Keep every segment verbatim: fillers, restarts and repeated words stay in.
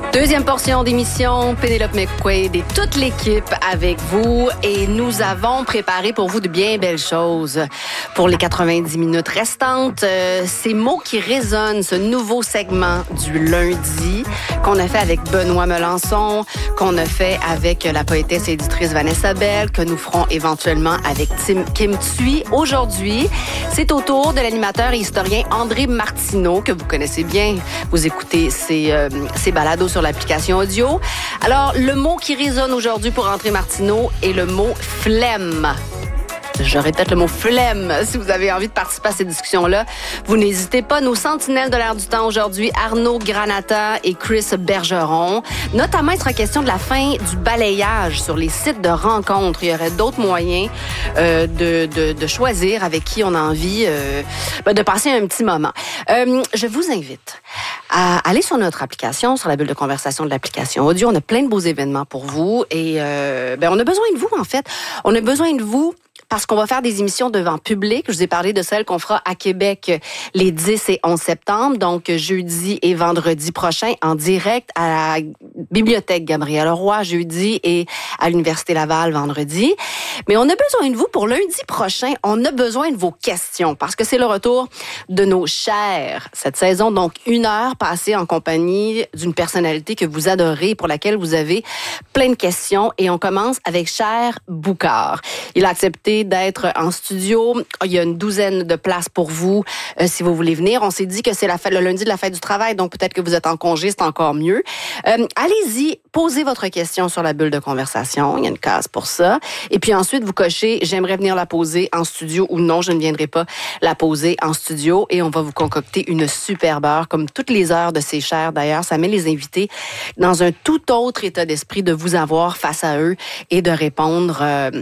Deuxième portion d'émission, Pénélope McQuaid et toute l'équipe avec vous. Et nous avons préparé pour vous de bien belles choses pour les quatre-vingt-dix minutes restantes. Euh, ces mots qui résonnent, ce nouveau segment du lundi qu'on a fait avec Benoît Melançon, qu'on a fait avec la poétesse et éditrice Vanessa Bell, que nous ferons éventuellement avec Tim Kim Thuy. Aujourd'hui, c'est au tour de l'animateur et historien André Martineau, que vous connaissez bien. Vous écoutez ses, euh, ses balados sur l'application audio. Alors, le mot qui résonne aujourd'hui pour André Martineau est le mot flemme. Je répète le mot flemme. Si vous avez envie de participer à ces discussions-là, vous n'hésitez pas. Nos sentinelles de l'air du temps aujourd'hui, Arnaud Granata et Chris Bergeron. Notamment, il sera question de la fin du balayage sur les sites de rencontres. Il y aurait d'autres moyens euh, de, de, de choisir avec qui on a envie euh, de passer un petit moment. Euh, je vous invite à aller sur notre application, sur la bulle de conversation de l'application audio. On a plein de beaux événements pour vous et euh, ben, on a besoin de vous, en fait. On a besoin de vous parce qu'on va faire des émissions devant public. Je vous ai parlé de celles qu'on fera à Québec les dix et onze septembre, donc jeudi et vendredi prochain, en direct à la Bibliothèque Gabriel Roy, jeudi, et à l'Université Laval, vendredi. Mais on a besoin de vous pour lundi prochain. On a besoin de vos questions, parce que c'est le retour de nos chers cette saison. Donc, une heure passée en compagnie d'une personnalité que vous adorez, pour laquelle vous avez plein de questions. Et on commence avec Cher Boucard. Il a accepté d'être en studio. Il y a une douzaine de places pour vous euh, si vous voulez venir. On s'est dit que c'est la fête, le lundi de la fête du travail, donc peut-être que vous êtes en congé, c'est encore mieux. Euh, allez-y, posez votre question sur la bulle de conversation. Il y a une case pour ça. Et puis ensuite, vous cochez « J'aimerais venir la poser en studio » ou « Non, je ne viendrai pas la poser en studio » et on va vous concocter une superbe heure, comme toutes les heures de ces chers d'ailleurs. Ça met les invités dans un tout autre état d'esprit de vous avoir face à eux et de répondre euh,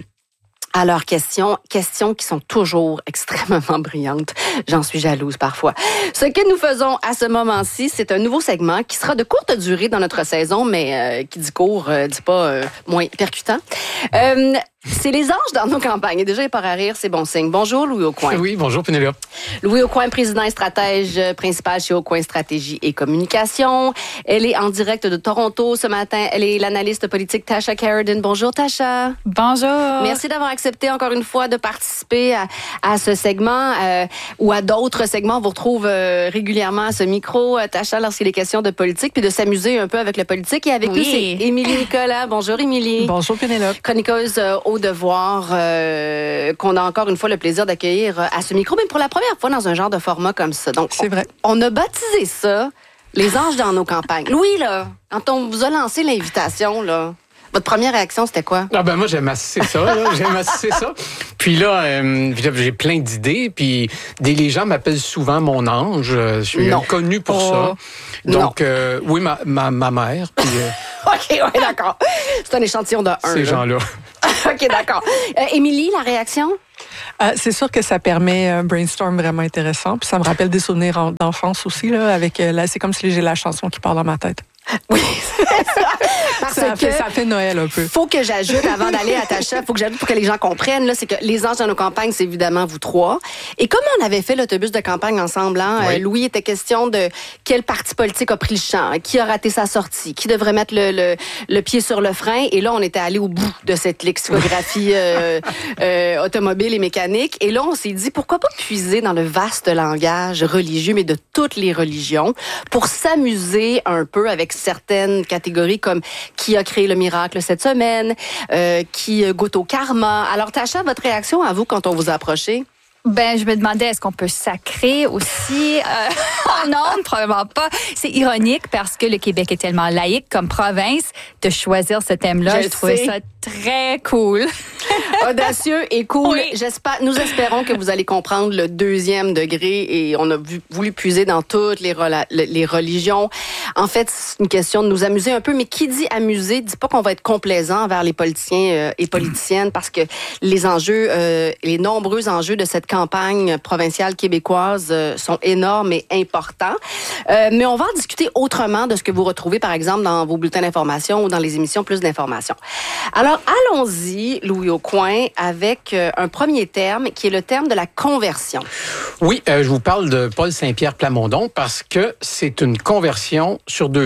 à leurs questions, questions qui sont toujours extrêmement brillantes. J'en suis jalouse parfois. Ce que nous faisons à ce moment-ci, c'est un nouveau segment qui sera de courte durée dans notre saison, mais euh, qui dit court, euh, dit pas euh, moins percutant. Euh, c'est les anges dans nos campagnes. Et déjà, il n'est pas à rire, c'est bon signe. Bonjour, Louis Aucoin. Oui, bonjour, Pénélope. Louis Aucoin, président et stratège principal chez Aucoin Stratégie et Communication. Elle est en direct de Toronto ce matin. Elle est l'analyste politique Tasha Carradine. Bonjour, Tasha. Bonjour. Merci d'avoir accepté encore une fois de participer à, à ce segment euh, ou à d'autres segments. On vous retrouve euh, régulièrement à ce micro, Tasha, lorsqu'il est question de politique, puis de s'amuser un peu avec la politique. Et avec oui. nous, c'est Émilie Nicolas. Bonjour, Émilie. Bonjour, Pénélope. Chroniqueuse euh, au devoir, euh, qu'on a encore une fois le plaisir d'accueillir à ce micro, mais pour la première fois dans un genre de format comme ça. Donc, c'est vrai. On, on a baptisé ça les anges dans nos campagnes. Louis, là, quand on vous a lancé l'invitation, là, votre première réaction, c'était quoi? Ah ben moi, j'aime assez ça. Là. J'aime assez ça. Puis là, euh, j'ai plein d'idées. Puis des, les gens m'appellent souvent mon ange. Je suis non. connu pour oh. ça. Donc, euh, oui, ma, ma, ma mère. Puis, euh... OK, oui, d'accord. C'est un échantillon de un. Ces là. gens-là. OK, d'accord. Euh, Émilie, la réaction? Euh, c'est sûr que ça permet un brainstorm vraiment intéressant. Puis ça me rappelle des souvenirs en, d'enfance aussi. Là, avec, là, c'est comme si j'ai la chanson qui parle dans ma tête. Oui, c'est ça. Parce ça, que fait, ça fait Noël un peu. Faut que j'ajoute, avant d'aller à Tasha, faut que j'ajoute pour que les gens comprennent, là, c'est que les anges dans nos campagnes, c'est évidemment vous trois. Et comme on avait fait l'autobus de campagne ensemble, hein, oui. euh, Louis, était question de quel parti politique a pris le champ, qui a raté sa sortie, qui devrait mettre le, le, le pied sur le frein. Et là, on était allé au bout de cette lexicographie euh, euh, automobile et mécanique. Et là, on s'est dit, pourquoi pas puiser dans le vaste langage religieux, mais de toutes les religions, pour s'amuser un peu avec certaines catégories comme qui a créé le miracle cette semaine, euh, qui goûte au karma. Alors, Tasha, votre réaction à vous quand on vous a approché? Ben, je me demandais, est-ce qu'on peut sacrer aussi? Euh, non, probablement pas. C'est ironique parce que le Québec est tellement laïque comme province de choisir ce thème-là. J'ai trouvé ça très cool. Audacieux et cool. Oui. J'espère, nous espérons que vous allez comprendre le deuxième degré et on a vu, voulu puiser dans toutes les, rela- les religions. En fait, c'est une question de nous amuser un peu, mais qui dit amuser, dit pas qu'on va être complaisant envers les politiciens euh, et politiciennes parce que les enjeux, euh, les nombreux enjeux de cette campagne provinciale québécoise euh, sont énormes et importants. Euh, mais on va en discuter autrement de ce que vous retrouvez, par exemple, dans vos bulletins d'information ou dans les émissions Plus d'informations. Alors, allons-y, Louis Aucoin, avec euh, un premier terme qui est le terme de la conversion. Oui, euh, je vous parle de Paul Saint-Pierre Plamondon parce que c'est une conversion sur deux pattes.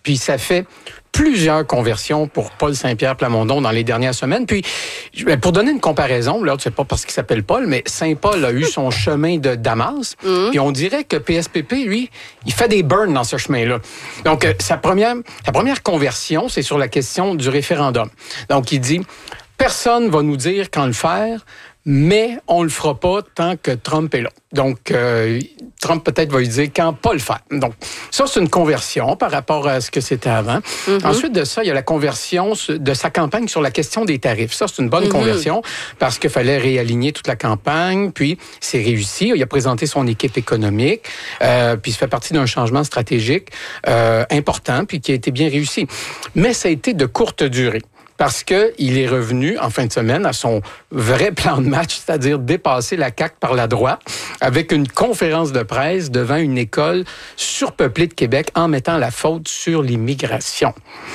Puis ça fait plusieurs conversions pour Paul Saint-Pierre Plamondon dans les dernières semaines. Puis, pour donner une comparaison, là, c'est pas parce qu'il s'appelle Paul, mais Saint-Paul a eu son chemin de Damas. Mm. Puis on dirait que P S P P, lui, il fait des burns dans ce chemin-là. Donc, euh, sa première, sa première conversion, c'est sur la question du référendum. Donc, il dit, personne va nous dire quand le faire, mais on le fera pas tant que Trump est là. Donc, euh, Trump peut-être va lui dire quand pas le faire. Donc, ça, c'est une conversion par rapport à ce que c'était avant. Mm-hmm. Ensuite de ça, il y a la conversion de sa campagne sur la question des tarifs. Ça, c'est une bonne mm-hmm. conversion parce qu'il fallait réaligner toute la campagne. Puis, c'est réussi. Il a présenté son équipe économique. Euh, puis, ça fait partie d'un changement stratégique euh, important puis qui a été bien réussi. Mais ça a été de courte durée. Parce qu'il est revenu en fin de semaine à son vrai plan de match, c'est-à-dire dépasser la C A Q par la droite avec une conférence de presse devant une école surpeuplée de Québec en mettant la faute sur l'immigration.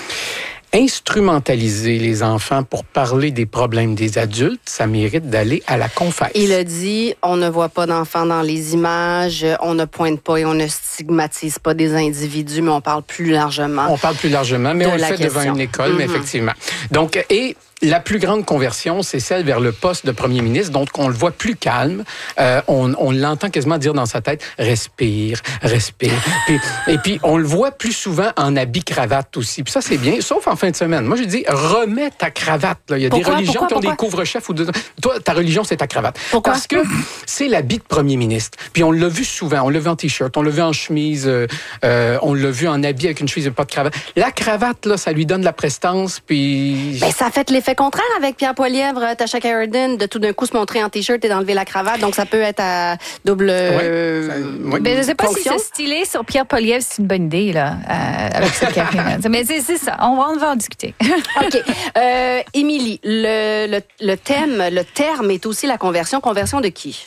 Instrumentaliser les enfants pour parler des problèmes des adultes, ça mérite d'aller à la confesse. Il a dit, on ne voit pas d'enfants dans les images, on ne pointe pas et on ne stigmatise pas des individus, mais on parle plus largement. On parle plus largement, mais on le fait question. devant une école, mm-hmm. mais effectivement. Donc, et la plus grande conversion, c'est celle vers le poste de premier ministre, donc on le voit plus calme. Euh, on, on l'entend quasiment dire dans sa tête, respire, respire. puis, et puis, on le voit plus souvent en habit cravate aussi. Puis ça, c'est bien, sauf en fin de semaine. Moi, je dis, remets ta cravate. Là. Il y a pourquoi, des religions pourquoi, qui ont pourquoi? des couvre-chefs. Ou de... Toi, ta religion, c'est ta cravate. Pourquoi? Parce que c'est l'habit de premier ministre. Puis on l'a vu souvent. On l'a vu en T-shirt, on l'a vu en chemise, euh, euh, on l'a vu en habit avec une chemise et pas de cravate. La cravate, là, ça lui donne la prestance. Puis... Ben, ça fait l'effet contraire avec Pierre Poilievre, Tasha Sheridan, de tout d'un coup se montrer en T-shirt et d'enlever la cravate. Donc, ça peut être à double euh, oui, ça, oui. Mais je ne sais pas fonction. si se styler sur Pierre Poilievre, c'est une bonne idée, là, euh, avec ce qu'il a. Mais c'est, c'est ça. On va, on va en discuter. OK. Euh, Émilie, le, le, le thème, le terme est aussi la conversion. Conversion de qui?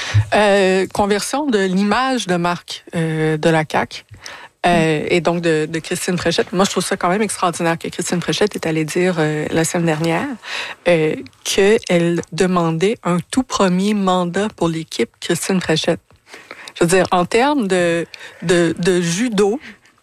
Euh, conversion de l'image de marque euh, de la C A Q. Euh, et donc de, de Christine Fréchette. Moi, je trouve ça quand même extraordinaire que Christine Fréchette est allée dire euh, la semaine dernière euh, qu'elle demandait un tout premier mandat pour l'équipe Christine Fréchette. Je veux dire, en termes de, de, de judo,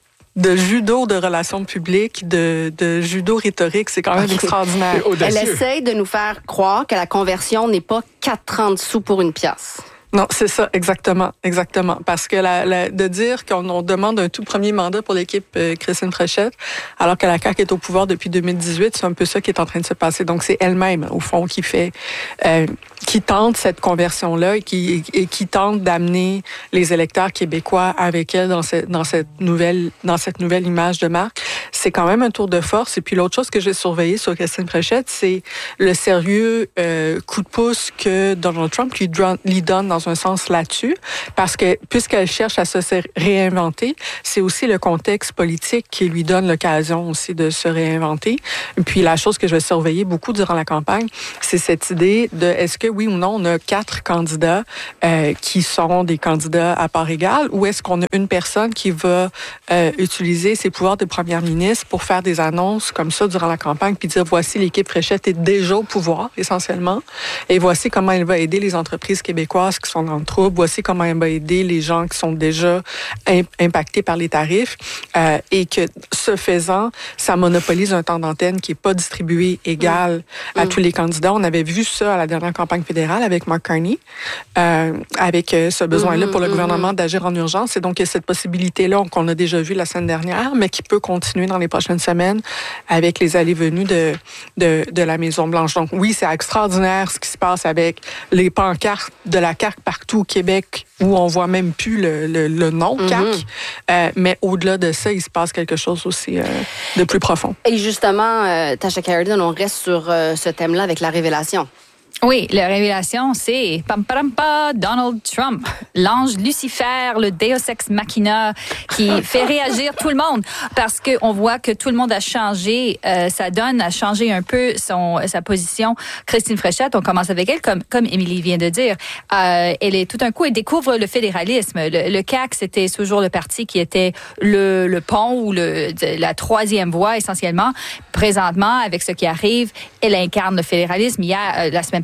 de judo de relations publiques, de, de judo rhétorique, c'est quand même okay. extraordinaire. Elle essaye de nous faire croire que la conversion n'est pas quatre-trente sous pour une pièce. Non, c'est ça, exactement, exactement. Parce que la, la, de dire qu'on on demande un tout premier mandat pour l'équipe euh, Christine Fréchette, alors que la C A Q est au pouvoir depuis deux mille dix-huit, c'est un peu ça qui est en train de se passer. Donc, c'est elle-même, au fond, qui fait, euh, qui tente cette conversion-là et qui, et qui tente d'amener les électeurs québécois avec elle dans cette, dans cette nouvelle, dans cette nouvelle image de marque. C'est quand même un tour de force. Et puis, l'autre chose que j'ai surveillé sur Christine Fréchette, c'est le sérieux euh, coup de pouce que Donald Trump lui, lui donne dans un sens là-dessus, parce que puisqu'elle cherche à se réinventer, c'est aussi le contexte politique qui lui donne l'occasion aussi de se réinventer. Et puis la chose que je vais surveiller beaucoup durant la campagne, c'est cette idée de est-ce que oui ou non on a quatre candidats euh, qui sont des candidats à part égale, ou est-ce qu'on a une personne qui va euh, utiliser ses pouvoirs de première ministre pour faire des annonces comme ça durant la campagne, puis dire voici l'équipe Fréchette est déjà au pouvoir essentiellement, et voici comment elle va aider les entreprises québécoises qui sont dans le trouble. Voici comment elle va aider les gens qui sont déjà impactés par les tarifs euh, et que, ce faisant, ça monopolise un temps d'antenne qui n'est pas distribué égal mmh. à mmh. tous les candidats. On avait vu ça à la dernière campagne fédérale avec Mark Carney, euh, avec euh, ce besoin-là mmh. pour le gouvernement mmh. d'agir en urgence. Et donc, il y a cette possibilité-là qu'on a déjà vue la semaine dernière, mais qui peut continuer dans les prochaines semaines avec les allées-venues de, de, de la Maison-Blanche. Donc, oui, c'est extraordinaire ce qui se passe avec les pancartes de la C A Q partout au Québec, où on voit même plus le, le, le nom C A Q. Mm-hmm. Euh, mais au-delà de ça, il se passe quelque chose aussi euh, de plus profond. Et justement, euh, Tasha Sheridan, on reste sur euh, ce thème-là avec la révélation. Oui, la révélation, c'est pam pam pam Donald Trump, l'ange Lucifer, le Deus ex machina qui fait réagir tout le monde parce que on voit que tout le monde a changé, euh, ça donne à changer un peu son sa position. Christine Fréchette, on commence avec elle comme comme Émilie vient de dire, euh, elle est tout d'un coup elle découvre le fédéralisme. Le, le C A Q c'était toujours le parti qui était le le pont ou le la troisième voie essentiellement. Présentement, avec ce qui arrive, elle incarne le fédéralisme. Hier, euh, la semaine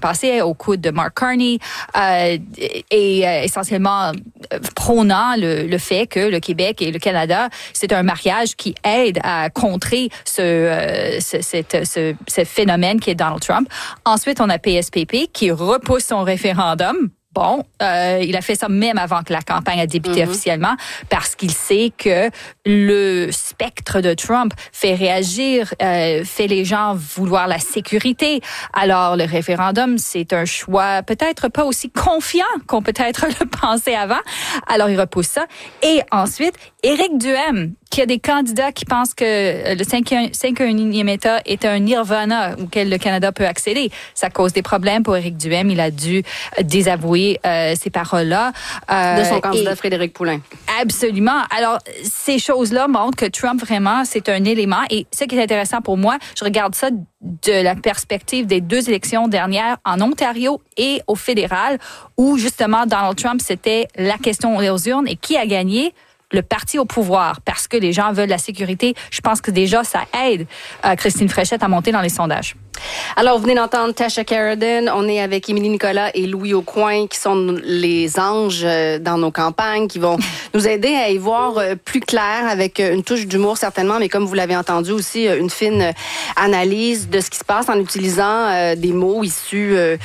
passé au coude de Mark Carney euh, et euh, essentiellement euh, prônant le, le fait que le Québec et le Canada, c'est un mariage qui aide à contrer ce, euh, ce, cette, ce, ce phénomène qui est Donald Trump. Ensuite, on a P S P P qui repousse son référendum. Bon, euh, il a fait ça même avant que la campagne a débuté mm-hmm. officiellement parce qu'il sait que le spectre de Trump fait réagir, euh, fait les gens vouloir la sécurité. Alors, le référendum, c'est un choix peut-être pas aussi confiant qu'on peut-être le pensait avant. Alors, il repousse ça. Et ensuite, Éric Duhaime, qui a des candidats qui pensent que le cinquante-et-unième État est un nirvana auquel le Canada peut accéder. Ça cause des problèmes pour Éric Duhaime. Il a dû désavouer euh, ces paroles-là. Euh, de son candidat et, Frédéric Poulin. Absolument. Alors, ces choses-là montrent que Trump, vraiment, c'est un élément. Et ce qui est intéressant pour moi, je regarde ça de la perspective des deux élections dernières en Ontario et au fédéral, où justement Donald Trump, c'était la question aux urnes. Et qui a gagné? Le parti au pouvoir, parce que les gens veulent la sécurité. Je pense que déjà, ça aide euh, Christine Fréchette à monter dans les sondages. Alors, vous venez d'entendre Tasha Karadan. On est avec Émilie Nicolas et Louis Aucoin, qui sont les anges dans nos campagnes, qui vont nous aider à y voir plus clair avec une touche d'humour, certainement, mais comme vous l'avez entendu aussi, une fine analyse de ce qui se passe en utilisant euh, des mots issus euh,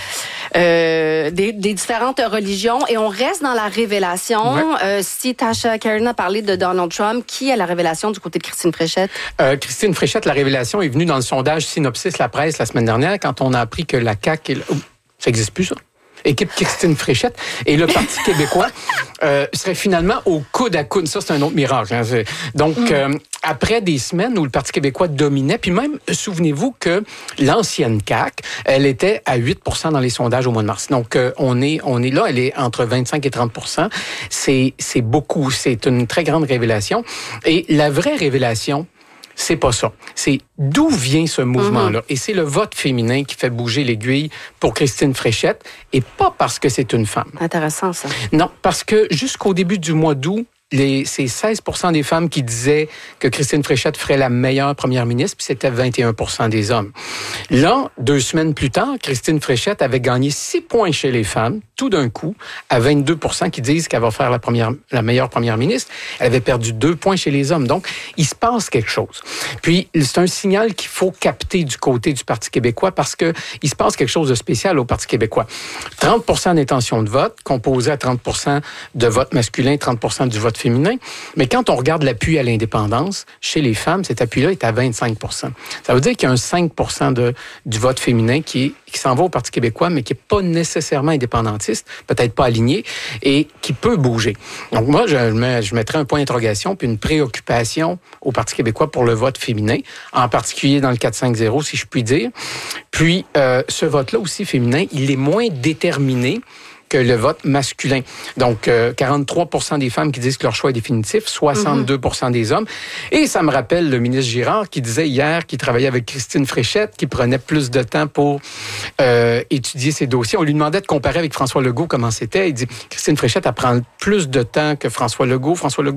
euh, des, des différentes religions. Et on reste dans la révélation. Ouais. Euh, si Tasha Karadan a parlé de Donald Trump, qui a la révélation du côté de Christine Fréchette? Euh, Christine Fréchette, la révélation est venue dans le sondage Synopsis La Presse la semaine dernière, quand on a appris que la C A Q... Oh, ça n'existe plus, ça. Équipe Christine Fréchette et le Parti québécois euh, serait finalement au coude à coude. Ça, c'est un autre miracle. Hein. Donc, mm. euh, après des semaines où le Parti québécois dominait, puis même, souvenez-vous que l'ancienne C A Q, elle était à huit pour cent dans les sondages au mois de mars. Donc, euh, on est on est là, elle est entre vingt-cinq et trente pour cent. C'est, c'est beaucoup, c'est une très grande révélation. Et la vraie révélation, c'est pas ça. C'est d'où vient ce mouvement-là. Mm-hmm. Et c'est le vote féminin qui fait bouger l'aiguille pour Christine Fréchette, et pas parce que c'est une femme. Intéressant, ça. Non, parce que jusqu'au début du mois d'août, Les, c'est seize pour cent des femmes qui disaient que Christine Fréchette ferait la meilleure première ministre, puis c'était vingt et un pour cent des hommes. Là, deux semaines plus tard, Christine Fréchette avait gagné six points chez les femmes, tout d'un coup, à vingt-deux pour cent qui disent qu'elle va faire la, première, la meilleure première ministre. Elle avait perdu deux points chez les hommes. Donc, il se passe quelque chose. Puis, c'est un signal qu'il faut capter du côté du Parti québécois parce que il se passe quelque chose de spécial au Parti québécois. trente pour cent d'intention de vote, composé à trente pour cent de vote masculin, trente pour cent du vote féminin. Mais quand on regarde l'appui à l'indépendance, chez les femmes, cet appui-là est à vingt-cinq pour cent. Ça veut dire qu'il y a un cinq pour cent de, du vote féminin qui, est, qui s'en va au Parti québécois, mais qui n'est pas nécessairement indépendantiste, peut-être pas aligné, et qui peut bouger. Donc moi, je, mets, je mettrais un point d'interrogation puis une préoccupation au Parti québécois pour le vote féminin, en particulier dans le quatre cinq zéro, si je puis dire. Puis, euh, ce vote-là aussi féminin, il est moins déterminé que le vote masculin. Donc, euh, quarante-trois pour cent des femmes qui disent que leur choix est définitif, soixante-deux pour cent des hommes. Et ça me rappelle le ministre Girard qui disait hier qu'il travaillait avec Christine Fréchette, qui prenait plus de temps pour euh, étudier ses dossiers. On lui demandait de comparer avec François Legault comment c'était. Il dit, Christine Fréchette, elle prend plus de temps que François Legault. François Legault